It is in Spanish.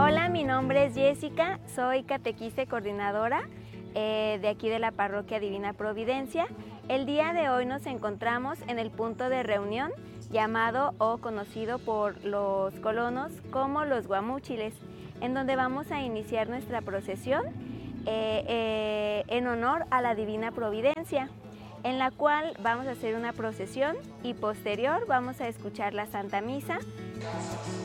Hola, mi nombre es Jessica, soy catequista y coordinadora de aquí de la Parroquia Divina Providencia. El día de hoy nos encontramos en el punto de reunión llamado o conocido por los colonos como los guamúchiles, en donde vamos a iniciar nuestra procesión en honor a la Divina Providencia, en la cual vamos a hacer una procesión y posterior vamos a escuchar la Santa Misa.